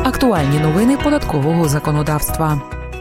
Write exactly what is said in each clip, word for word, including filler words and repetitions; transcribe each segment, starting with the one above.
Актуальні новини податкового законодавства.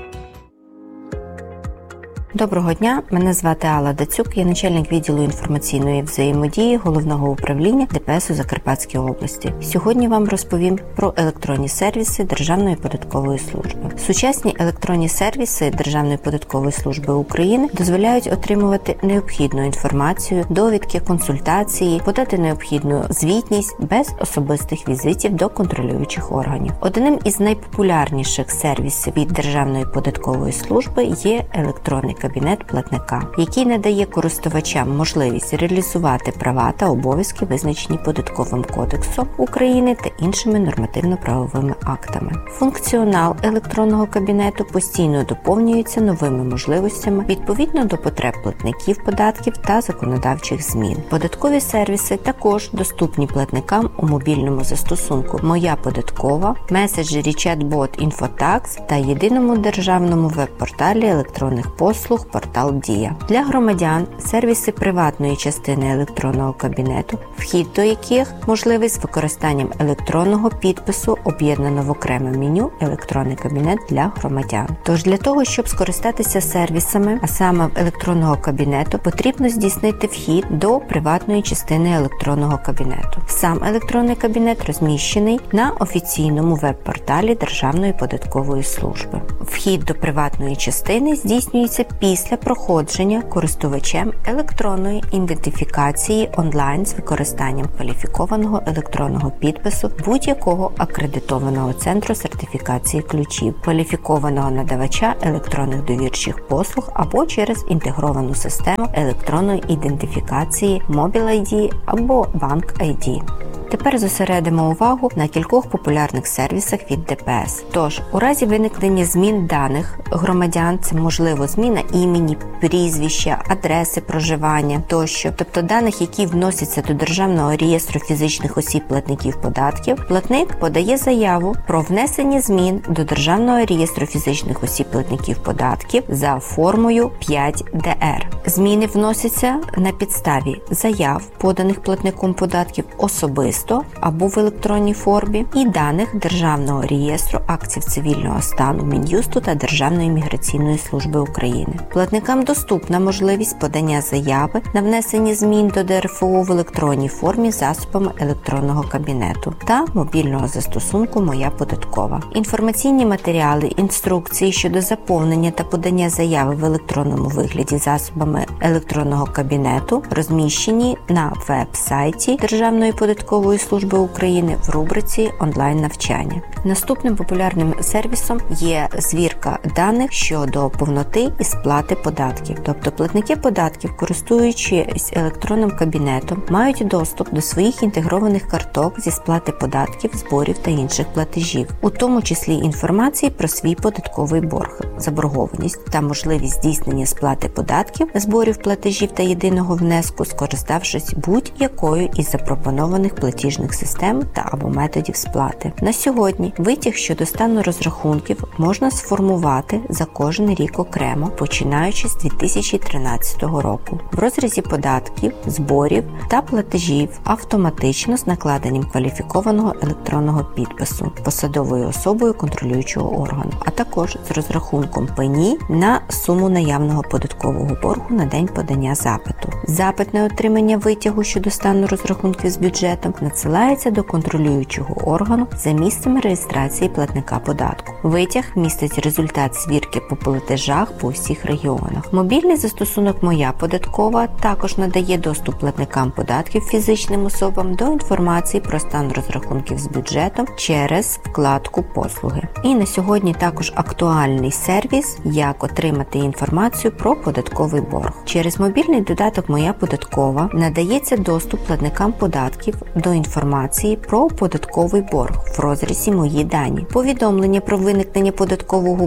Доброго дня, мене звати Алла Дацюк, я начальник відділу інформаційної взаємодії Головного управління Д П С у Закарпатській області. Сьогодні вам розповім про електронні сервіси Державної податкової служби. Сучасні електронні сервіси Державної податкової служби України дозволяють отримувати необхідну інформацію, довідки, консультації, подати необхідну звітність без особистих візитів до контролюючих органів. Одним із найпопулярніших сервісів від Державної податкової служби є електронний кабінет платника, який надає користувачам можливість реалізувати права та обов'язки, визначені Податковим кодексом України та іншими нормативно-правовими актами. Функціонал електронного кабінету постійно доповнюється новими можливостями відповідно до потреб платників податків та законодавчих змін. Податкові сервіси також доступні платникам у мобільному застосунку «Моя податкова», меседжері чат-бот «Інфотакс» та єдиному державному веб-порталі електронних послуг «Портал Дія». Для громадян сервіси приватної частини електронного кабінету, вхід до яких можливий з використанням електронного підпису, об'єднано в окреме меню «Електронний кабінет для громадян». Тож для того, щоб скористатися сервісами, а саме електронного кабінету, потрібно здійснити вхід до приватної частини електронного кабінету. Сам електронний кабінет розміщений на офіційному веб-порталі Державної податкової служби. Вхід до приватної частини здійснюється після проходження користувачем електронної ідентифікації онлайн з використанням кваліфікованого електронного підпису будь-якого акредитованого центру сертифікації ключів, кваліфікованого надавача електронних довірчих послуг або через інтегровану систему електронної ідентифікації Mobile-ай ді або Bank-ай ді. Тепер зосередимо увагу на кількох популярних сервісах від Д П С. Тож, у разі виникнення змін даних громадян, це можливо зміна імені, прізвища, адреси проживання тощо, тобто даних, які вносяться до Державного реєстру фізичних осіб платників податків, платник подає заяву про внесення змін до Державного реєстру фізичних осіб платників податків за формою п'ять Д Р. Зміни вносяться на підставі заяв, поданих платником податків особисто або в електронній формі, і даних Державного реєстру актів цивільного стану Мін'юсту та Державної міграційної служби України. Платникам доступна можливість подання заяви на внесення змін до Д Р Ф О в електронній формі засобами електронного кабінету та мобільного застосунку «Моя податкова». Інформаційні матеріали, інструкції щодо заповнення та подання заяви в електронному вигляді засобами електронного кабінету розміщені на веб-сайті Державної податкової служби України в рубриці «Онлайн-навчання». Наступним популярним сервісом є звірка даних щодо повноти і сплати податків. Тобто платники податків, користуючись електронним кабінетом, мають доступ до своїх інтегрованих карток зі сплати податків, зборів та інших платежів, у тому числі інформації про свій податковий борг, заборгованість та можливість здійснення сплати податків, зборів, платежів та єдиного внеску, скориставшись будь-якою із запропонованих платіжних систем та або методів сплати. На сьогодні витяг щодо стану розрахунків можна сформувати за кожен рік окремо, починаючи з дві тисячі тринадцятого року. В розрізі податків, зборів та платежів автоматично з накладенням кваліфікованого електронного підпису посадовою особою контролюючого органу, а також з розрахунком пені на суму наявного податкового боргу на день подання запиту. Запит на отримання витягу щодо стану розрахунків з бюджетом надсилається до контролюючого органу за місцем реєстрації платника податку. Витяг містить результат звірки по платежах по всіх регіонах. Мобільний застосунок «Моя податкова» також надає доступ платникам податків фізичним особам до інформації про стан розрахунків з бюджетом через вкладку «Послуги». І на сьогодні також актуальний сервіс, як отримати інформацію про податковий борг. Через мобільний додаток «Моя податкова» надається доступ платникам податків до інформації про податковий борг в розрізі «Мої дані». Повідомлення про виникнення податкового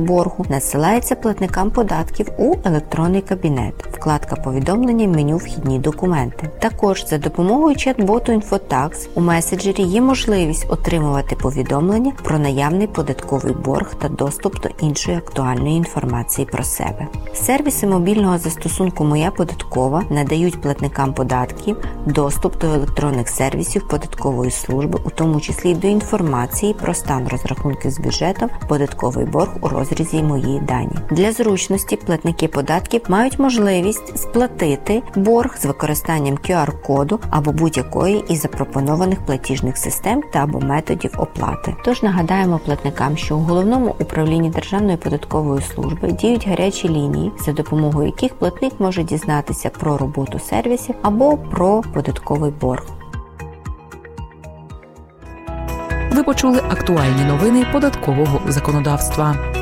боргу надсилається платникам податків у електронний кабінет, вкладка повідомлення, меню «Вхідні документи». Також за допомогою чат-боту InfoTax у меседжері є можливість отримувати повідомлення про наявний податковий борг та доступ до іншої актуальної інформації про себе. Сервіси мобільного застосунку «Моя податкова» надають платникам податків доступ до електронних сервісів податкової служби, у тому числі до інформації про стан розрахунків з бюджетом, податковий борг у розрізі «Мої дані». Для зручності платники податків мають можливість сплатити борг з використанням ку ар коду або будь-якої із запропонованих платіжних систем та або методів оплати. Тож нагадаємо платникам, що у Головному управлінні Державної податкової служби діють гарячі лінії, за допомогою яких платник може дізнатися про роботу сервісів або про податковий борг. Ви почули актуальні новини податкового законодавства.